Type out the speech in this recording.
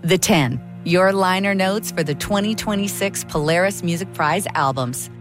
The 10, your liner notes for the 2026 Polaris Music Prize albums.